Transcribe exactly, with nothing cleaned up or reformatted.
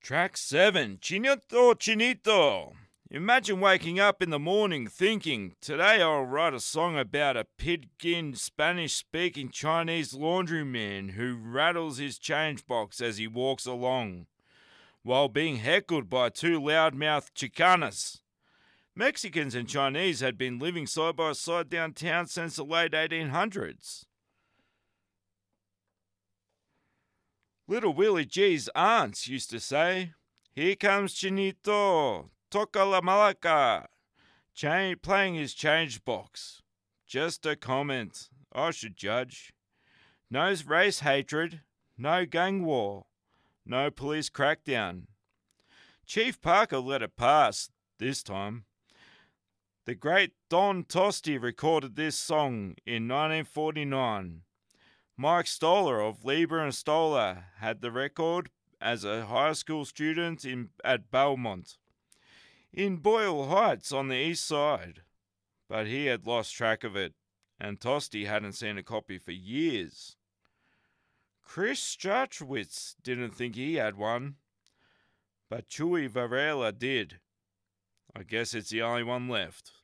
Track seven, Chinito Chinito. Imagine waking up in the morning thinking, today I'll write a song about a pidgin Spanish-speaking Chinese laundryman who rattles his change box as he walks along, while being heckled by two loudmouth Chicanas. Mexicans and Chinese had been living side by side downtown since the late eighteen hundreds. Little Willie G's aunts used to say, "Here comes Chinito, toca la malaca," Cha- playing his change box. Just a comment, I should judge. No race hatred, no gang war, no police crackdown. Chief Parker let it pass this time. The great Don Tosti recorded this song in nineteen forty-nine. Mike Stoller of Lieber and Stoller had the record as a high school student in, at Belmont, in Boyle Heights on the east side, but he had lost track of it, and Tosti hadn't seen a copy for years. Chris Strachwitz didn't think he had one, but Chewy Varela did. I guess it's the only one left.